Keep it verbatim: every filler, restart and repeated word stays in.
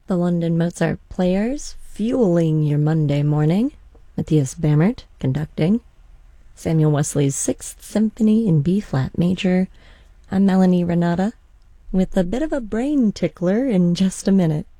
The London Mozart Players, fueling your Monday morning. Matthias Bamert, conducting. Samuel Wesley's Sixth Symphony in B-flat major. I'm Melanie Renata, with a bit of a brain tickler in just a minute.